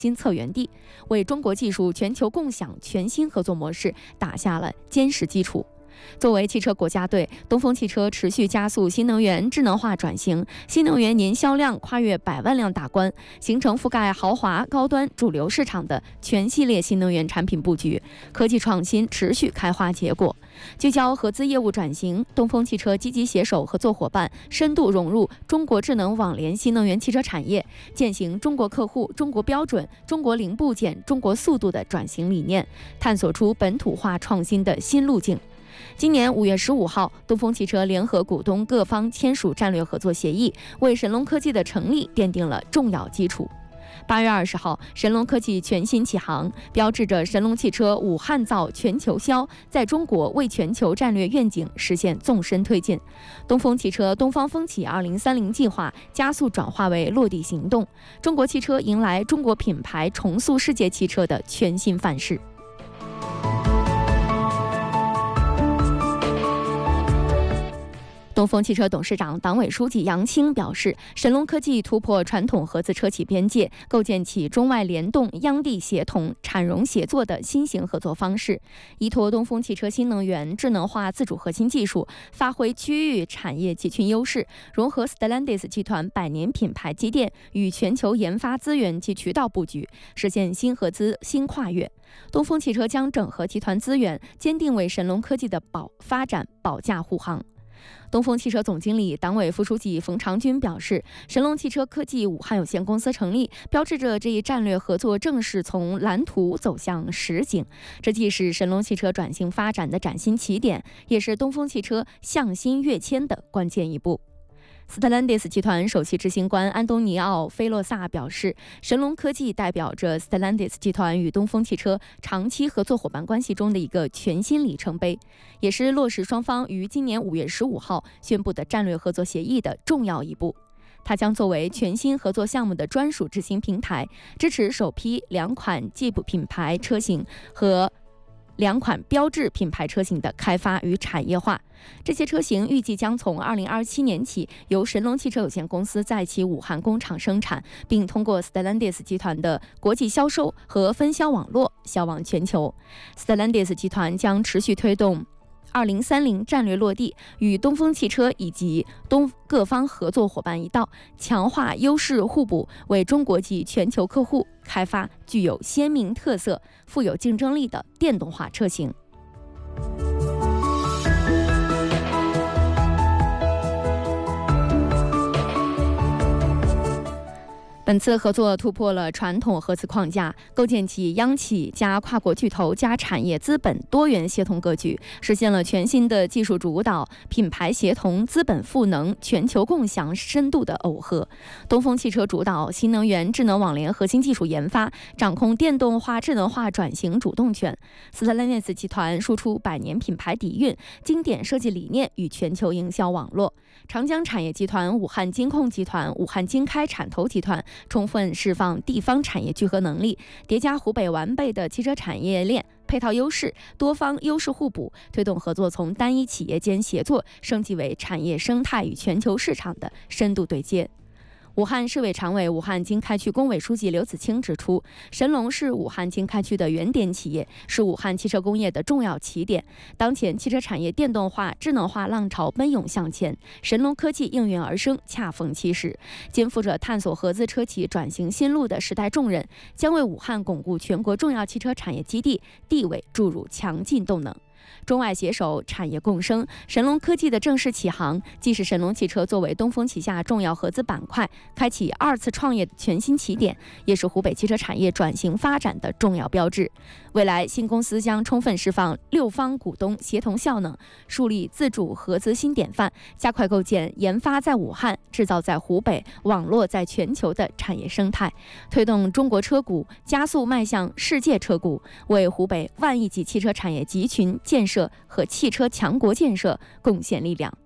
新策源地，为中国技术全球共享全新合作模式打下了坚实基础。作为汽车国家队，东风汽车持续加速新能源智能化转型，新能源年销量跨越100万辆大关，形成覆盖豪华、高端、主流市场的全系列新能源产品布局，科技创新持续开花结果。聚焦合资业务转型，东风汽车积极携手合作伙伴，深度融入中国智能网联新能源汽车产业，践行中国客户、中国标准、中国零部件、中国速度的转型理念，探索出本土化创新的新路径。今年5月15号，东风汽车联合股东各方签署战略合作协议，为神龙科技的成立奠定了重要基础。8月20号，神龙科技全新启航，标志着神龙汽车武汉造全球销，在中国为全球战略愿景实现纵深推进。东风汽车东方风起2030计划加速转化为落地行动，中国汽车迎来中国品牌重塑世界汽车的全新范式。东风汽车董事长、党委书记杨青表示，神龙科技突破传统合资车企边界，构建起中外联动、央地协同、产融协作的新型合作方式，依托东风汽车新能源智能化自主核心技术，发挥区域产业集群优势，融合 Stellantis 集团100年品牌积淀与全球研发资源及渠道布局，实现新合资新跨越。东风汽车将整合集团资源，坚定为神龙科技的发展保驾护航。东风汽车总经理、党委副书记冯长军表示，神龙汽车科技武汉有限公司成立，标志着这一战略合作正式从蓝图走向实景。这既是神龙汽车转型发展的崭新起点，也是东风汽车向新跃迁的关键一步。Stellantis 集团首席执行官安东尼奥·菲洛萨表示，神龙科技代表着 Stellantis 集团与东风汽车长期合作伙伴关系中的一个全新里程碑，也是落实双方于今年5月15号宣布的战略合作协议的重要一步。它将作为全新合作项目的专属执行平台，支持首批2款Jeep品牌车型和2款标致品牌车型的开发与产业化。这些车型预计将从2027年起由神龙汽车有限公司在其武汉工厂生产，并通过 Stellantis 集团的国际销售和分销网络销往全球。Stellantis 集团将持续推动2030战略落地，与东风汽车以及各方合作伙伴一道，强化优势互补，为中国及全球客户开发具有鲜明特色、富有竞争力的电动化车型。本次合作突破了传统合资框架，构建起央企加跨国巨头加产业资本多元协同格局，实现了全新的技术主导、品牌协同、资本赋能、全球共享深度的耦合。东风汽车主导新能源智能网联核心技术研发，掌控电动化智能化转型主动权。Stellantis 集团输出100年品牌底蕴、经典设计理念与全球营销网络。长江产业集团、武汉金控集团、武汉金开产投集团充分释放地方产业聚合能力，叠加湖北完备的汽车产业链配套优势，多方优势互补，推动合作从单一企业间协作升级为产业生态与全球市场的深度对接。武汉市委常委、武汉经开区工委书记刘子清指出，神龙是武汉经开区的原点企业，是武汉汽车工业的重要起点。当前汽车产业电动化、智能化浪潮奔涌向前，神龙科技应运而生，恰逢其时，肩负着探索合资车企转型新路的时代重任，将为武汉巩固全国重要汽车产业基地地位注入强劲动能。中外携手，产业共生，神龙科技的正式起航，既是神龙汽车作为东风旗下重要合资板块开启2次创业的全新起点，也是湖北汽车产业转型发展的重要标志。未来新公司将充分释放6方股东协同效能，树立自主合资新典范，加快构建研发在武汉、制造在湖北、网络在全球的产业生态，推动中国车股加速迈向世界车股，为湖北万亿级汽车产业集群建设和汽车强国建设贡献力量。